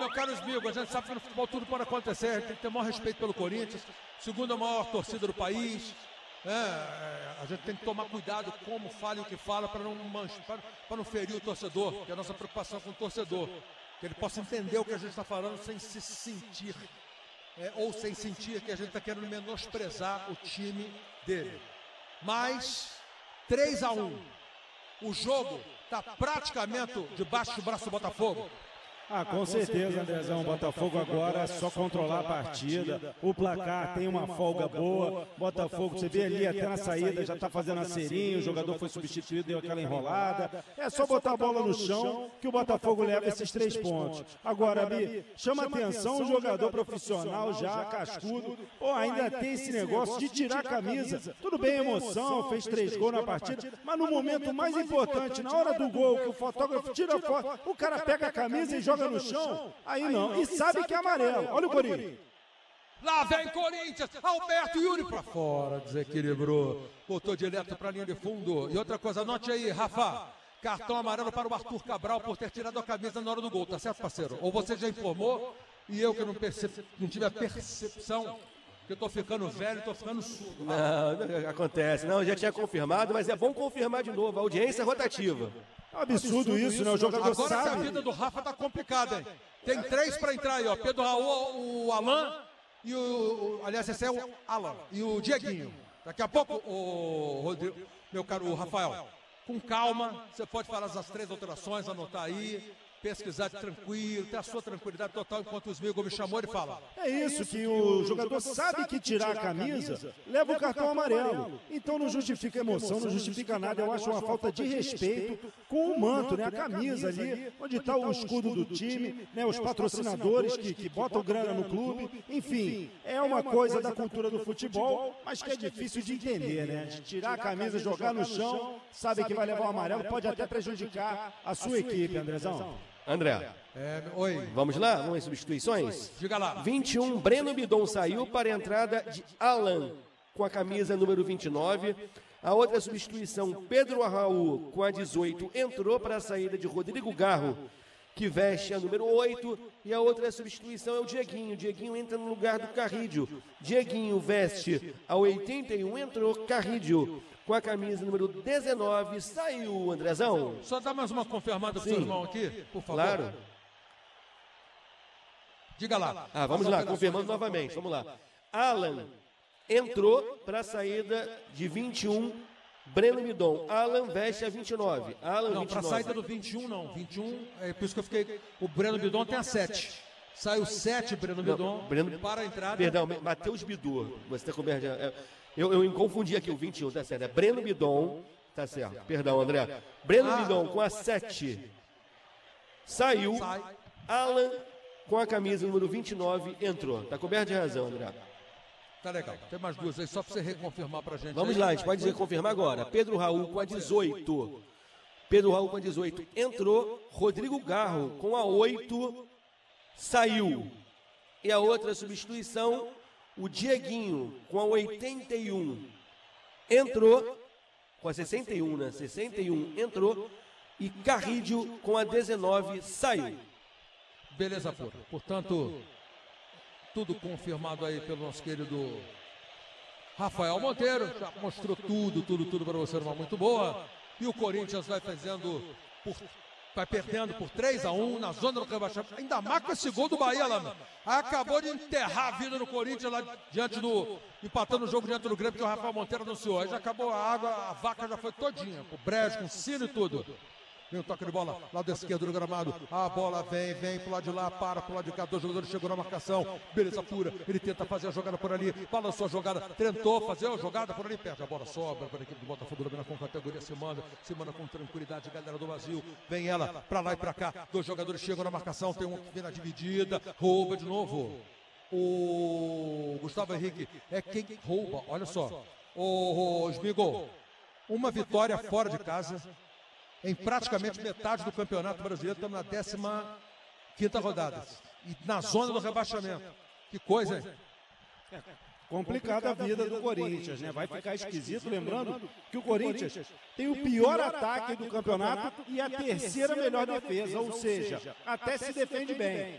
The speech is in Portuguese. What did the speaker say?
meu caro Smigo, a gente sabe que no futebol tudo pode acontecer, a gente tem que ter o maior respeito pelo Corinthians, segunda maior torcida do país. A gente tem que tomar cuidado como fala e o que fala para não ferir o torcedor, que é a nossa preocupação com o torcedor, que ele possa entender o que a gente está falando sem se sentir, ou sem sentir que a gente está querendo menosprezar o time dele. Mas 3-1, o jogo está praticamente debaixo do braço do Botafogo. Com certeza, Andrezão. O Botafogo agora é só controlar a partida. O placar tem uma folga boa. Botafogo, você vê ali até na saída, já está fazendo a serinha. O jogador foi substituído, deu aquela enrolada. É só botar a bola no chão que o Botafogo leva esses 3 pontos. Agora, Bi, chama atenção o jogador profissional já, cascudo. Ainda tem esse negócio de tirar a camisa. Tudo bem, emoção, fez 3 gols na partida. Mas no momento mais importante, na hora do gol, que o fotógrafo tira a foto, o cara pega a camisa e joga no chão, aí não, e sabe que é amarelo. Olha o Corinthians. Lá vem Corinthians, Alberto Yuri pra fora, desequilibrou, botou direto pra linha de fundo. E outra coisa, anote aí, Rafa, cartão amarelo para o Arthur Cabral por ter tirado a camisa na hora do gol, tá certo, parceiro? Ou você já informou e eu que não tive a percepção que eu tô ficando velho, tô ficando surdo. Não, acontece, não, já tinha confirmado, mas é bom confirmar de novo, a audiência é rotativa. É um absurdo isso, né? O jogador agora sabe. Que a vida do Rafa tá complicada, hein? Tem 3 para entrar aí, ó. Pedro Raul, o Alan e aliás, esse é o Alan e o Dieguinho. Daqui a pouco, o Rodrigo, meu caro Rafael, com calma, você pode falar as 3 alterações, anotar aí, pesquisar tranquilo, ter a sua tranquilidade total, enquanto o Smigo me chamou, ele fala. É isso, que o jogador sabe que tirar a camisa leva o cartão amarelo. Então não justifica emoção, não justifica nada. Eu acho uma falta de respeito com o manto, né? A camisa ali, onde está o escudo do time, né? Os patrocinadores que botam grana no clube. Enfim, é uma coisa da cultura do futebol, mas que é difícil de entender, né? De tirar a camisa, jogar no chão, sabe que vai levar o amarelo, pode até prejudicar a sua equipe, Andrezão. André, oi. Vamos lá? Vamos às substituições? Diga lá. 21, Breno Bidon saiu para a entrada de Alan, com a camisa número 29. A outra substituição, Pedro Raul, com a 18, entrou para a saída de Rodrigo Garro, que veste a número 8. E a outra substituição é o Dieguinho. Dieguinho entra no lugar do Carrídio. Dieguinho veste a 81, entrou Carrídio com a camisa número 19, saiu, Andrezão. Só dá mais uma confirmada pro seu irmão aqui, por favor. Claro. Diga lá. Vamos lá, confirmando novamente, vamos lá. Alan entrou para a saída de 21, Breno Bidon. Alan veste a 29. Alan não, para a saída do 21 não. 21, é por isso que eu fiquei... O Breno Bidon tem a 7. Saiu 7, Breno Bidon, para a entrada. Perdão, Matheus Bidor. Você está coberto. Eu me confundi aqui, o 21, tá certo. É Breno Bidon, tá certo. Perdão, André. Breno Bidon com a 7. Saiu. Alan com a camisa número 29 entrou. Tá coberto de razão, André. Tá legal. Tem mais 2 aí, só para você reconfirmar pra gente. Vamos lá, a gente pode reconfirmar agora. Pedro Raul com a 18. Pedro Raul com a 18 entrou. Rodrigo Garro com a 8 saiu. E a outra substituição, o Dieguinho com a 81 entrou. Com a 61, né? 61 entrou. E Carrídio com a 19 saiu. Beleza pura. Portanto, tudo confirmado aí pelo nosso querido Rafael Monteiro. Já mostrou tudo para você, uma muito boa. E o Corinthians vai perdendo por 3-1 na zona do rebaixamento. Ainda mais com esse gol do Bahia lá, mano. Acabou de enterrar a vida no Corinthians lá diante empatando o jogo diante do Grêmio que o Rafael Monteiro anunciou. Aí já acabou a água, a vaca já foi todinha, com brejo, com sino e tudo. Vem o toque de bola, lado esquerdo do gramado. A bola vem pro lado de lá, para pro lado de cá. 2 jogadores chegou na marcação. Beleza pura. Ele tenta fazer a jogada por ali. Balançou a jogada. Tentou fazer a jogada por ali. Perde a bola, sobra para a equipe do Botafogo. Domina com categoria. Se manda com tranquilidade. Galera do Brasil. Vem ela pra lá e pra cá. 2 jogadores chegam na marcação. Tem um que vem na dividida. Rouba de novo. O Gustavo Henrique é quem rouba. Olha só. O Smigo. Uma vitória fora de casa. Em praticamente metade do Campeonato Brasileiro, estamos na 15ª rodada. E na zona do rebaixamento. Que coisa, hein? Complicada a vida do Corinthians, né? Vai ficar esquisito, lembrando que o Corinthians tem o pior ataque do campeonato e a terceira melhor defesa, ou seja, até se defende bem.